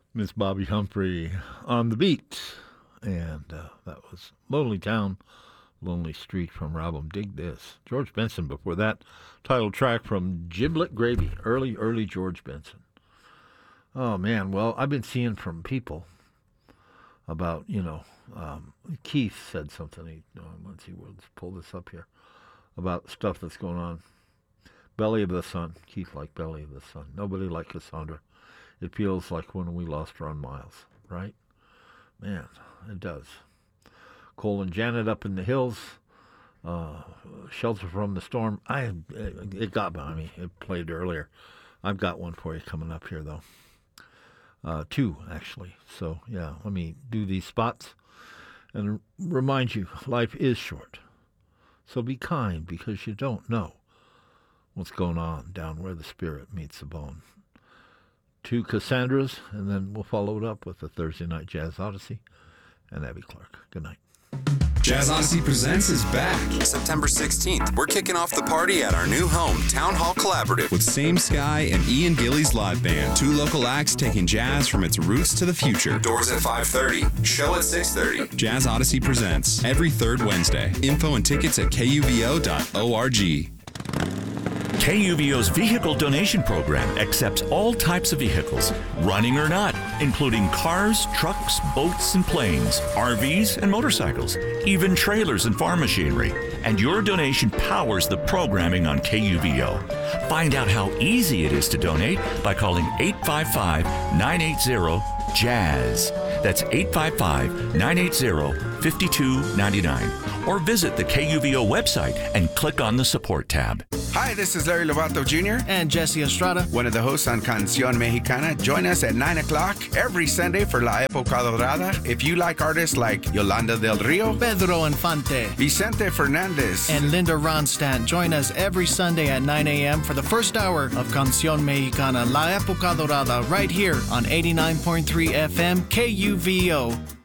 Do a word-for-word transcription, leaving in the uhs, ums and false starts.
Miss Bobby Humphrey on the beat. And uh, that was Lonely Town, Lonely Street from her album Dig This. George Benson before that. Title track from Giblet Gravy, early, early George Benson. Oh, man. Well, I've been seeing from people about, you know, um, Keith said something. He, oh, let's see, let's pull this up here, about stuff that's going on. Belly of the Sun. Keith like Belly of the Sun. Nobody like Cassandra. It feels like when we lost Ron Miles, right? Man, it does. Cole and Janet up in the hills. Uh, Shelter from the Storm. I It got by me. It played earlier. I've got one for you coming up here, though. Uh, two, actually. So, yeah, let me do these spots and remind you, life is short. So be kind, because you don't know what's going on down where the spirit meets the bone. Two Cassandras, and then we'll follow it up with the Thursday Night Jazz Odyssey and Abby Clark. Good night. Jazz Odyssey Presents is back. September sixteenth, we're kicking off the party at our new home, Town Hall Collaborative. With Same Sky and Ian Gillies Live Band. Two local acts taking jazz from its roots to the future. Doors at five thirty, show at six thirty. Jazz Odyssey Presents, every third Wednesday. Info and tickets at K U V O dot org. K U V O's vehicle donation program accepts all types of vehicles, running or not, including cars, trucks, boats, and planes, R Vs, and motorcycles, even trailers and farm machinery. And your donation powers the programming on K U V O. Find out how easy it is to donate by calling eight five five, nine eight zero, JAZZ. That's eight five five, nine eight zero, five two nine nine. Or visit the K U V O website and click on the support tab. Hi, this is Larry Lovato Junior and Jesse Estrada, one of the hosts on Canción Mexicana. Join us at nine o'clock every Sunday for La Época Dorada. If you like artists like Yolanda del Rio, Pedro Infante, Vicente Fernandez, and Linda Ronstadt, join us every Sunday at nine a.m. for the first hour of Canción Mexicana, La Época Dorada, right here on eighty-nine point three F M K U V O.